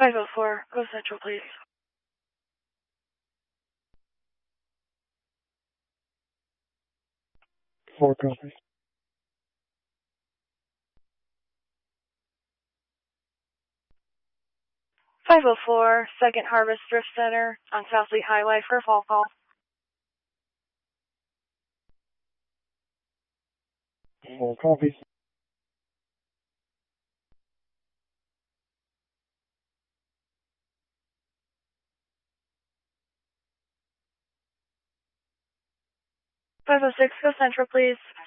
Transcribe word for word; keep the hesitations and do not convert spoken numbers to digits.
five oh four, go Central, please. Four copies. five oh four, Second Harvest Thrift Center on South Lee Highway for a fall call. Four copies. five oh six, go Central, please.